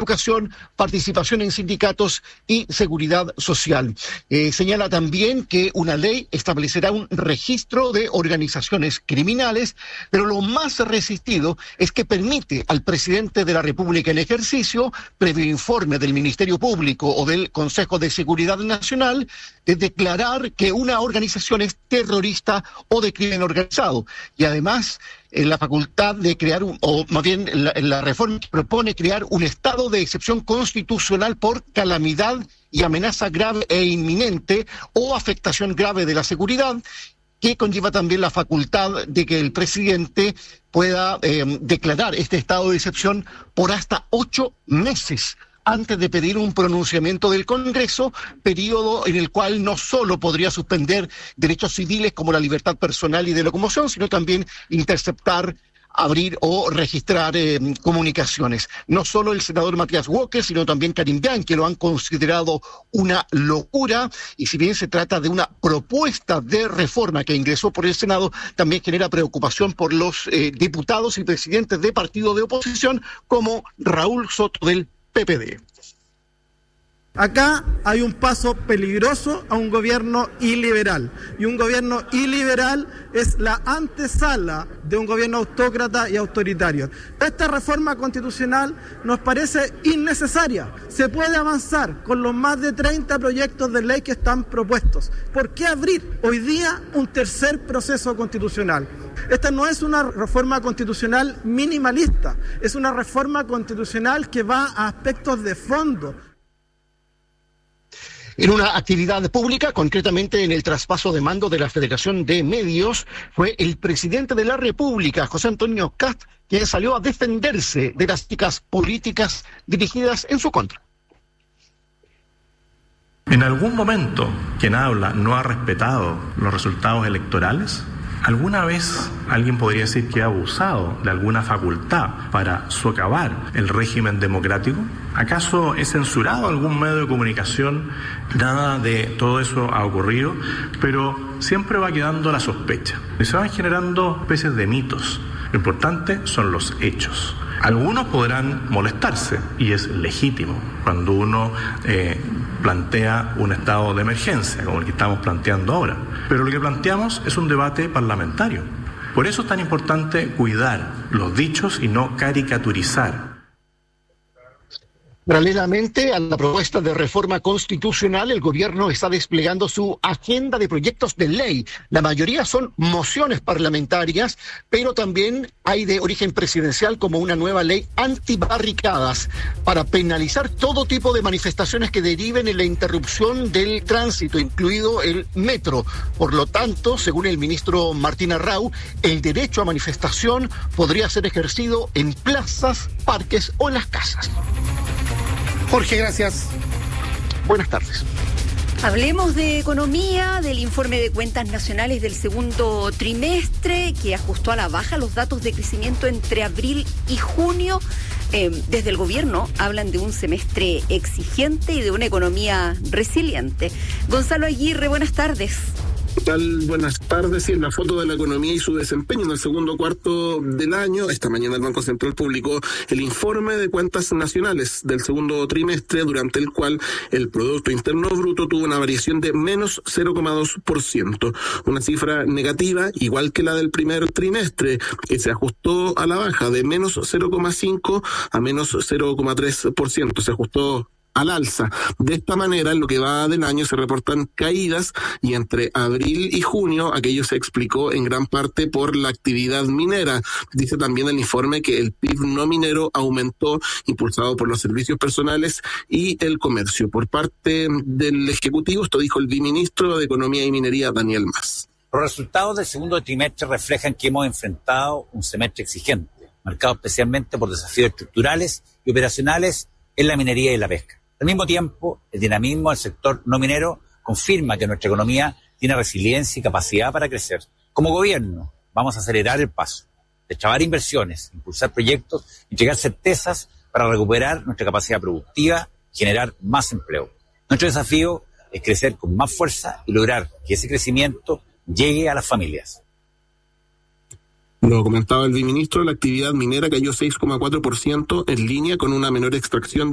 educación, participación en sindicatos y seguridad social. Señala también que una ley establecerá un registro de organizaciones criminales, pero lo más resistido es que permite al presidente de la República en ejercicio, previo informe del Ministerio Público o del Consejo de Seguridad Nacional, de declarar que una organización es terrorista o de crimen organizado. Y además, la facultad de crear, o más bien la reforma propone crear un estado de excepción constitucional por calamidad y amenaza grave e inminente o afectación grave de la seguridad, que conlleva también la facultad de que el presidente pueda declarar este estado de excepción por hasta 8 meses antes de pedir un pronunciamiento del Congreso, periodo en el cual no solo podría suspender derechos civiles como la libertad personal y de locomoción, sino también interceptar, abrir o registrar comunicaciones. No solo el senador Matías Walker, sino también Karim Bianchi lo han considerado una locura, y si bien se trata de una propuesta de reforma que ingresó por el Senado, también genera preocupación por los diputados y presidentes de partidos de oposición como Raúl Soto del PPD. Acá hay un paso peligroso a un gobierno iliberal, y un gobierno iliberal es la antesala de un gobierno autócrata y autoritario. Esta reforma constitucional nos parece innecesaria. Se puede avanzar con los más de 30 proyectos de ley que están propuestos. ¿Por qué abrir hoy día un tercer proceso constitucional? Esta no es una reforma constitucional minimalista, es una reforma constitucional que va a aspectos de fondo. En una actividad pública, concretamente en el traspaso de mando de la Federación de Medios, fue el presidente de la República, José Antonio Kast, quien salió a defenderse de las críticas políticas dirigidas en su contra. ¿En algún momento quien habla no ha respetado los resultados electorales? ¿Alguna vez alguien podría decir que ha abusado de alguna facultad para socavar el régimen democrático? ¿Acaso he censurado algún medio de comunicación? Nada de todo eso ha ocurrido, pero siempre va quedando la sospecha. Y se van generando especies de mitos. Lo importante son los hechos. Algunos podrán molestarse, y es legítimo cuando uno plantea un estado de emergencia, como el que estamos planteando ahora. Pero lo que planteamos es un debate parlamentario. Por eso es tan importante cuidar los dichos y no caricaturizar. Paralelamente a la propuesta de reforma constitucional, el gobierno está desplegando su agenda de proyectos de ley. La mayoría son mociones parlamentarias, pero también hay de origen presidencial, como una nueva ley antibarricadas para penalizar todo tipo de manifestaciones que deriven en la interrupción del tránsito, incluido el metro. Por lo tanto, según el ministro Martín Arrau, el derecho a manifestación podría ser ejercido en plazas, parques o en las casas. Jorge, gracias. Buenas tardes. Hablemos de economía, del informe de cuentas nacionales del segundo trimestre, que ajustó a la baja los datos de crecimiento entre abril y junio. Desde el gobierno hablan de un semestre exigente y de una economía resiliente. Gonzalo Aguirre, buenas tardes. ¿Qué tal? Buenas tardes. Y en la foto de la economía y su desempeño en el segundo cuarto del año, esta mañana el Banco Central publicó el informe de cuentas nacionales del segundo trimestre, durante el cual el Producto Interno Bruto tuvo una variación de menos 0,2%, una cifra negativa, igual que la del primer trimestre, que se ajustó a la baja de menos 0,5 a menos 0,3%, se ajustó al alza. De esta manera, en lo que va del año se reportan caídas, y entre abril y junio aquello se explicó en gran parte por la actividad minera. Dice también el informe que el PIB no minero aumentó, impulsado por los servicios personales y el comercio. Por parte del Ejecutivo, esto dijo el viceministro de Economía y Minería, Daniel Mas. Los resultados del segundo trimestre reflejan que hemos enfrentado un semestre exigente, marcado especialmente por desafíos estructurales y operacionales en la minería y la pesca. Al mismo tiempo, el dinamismo del sector no minero confirma que nuestra economía tiene resiliencia y capacidad para crecer. Como gobierno, vamos a acelerar el paso, destrabar inversiones, impulsar proyectos, entregar certezas para recuperar nuestra capacidad productiva, generar más empleo. Nuestro desafío es crecer con más fuerza y lograr que ese crecimiento llegue a las familias. Lo comentaba el viceministro, la actividad minera cayó 6,4% en línea con una menor extracción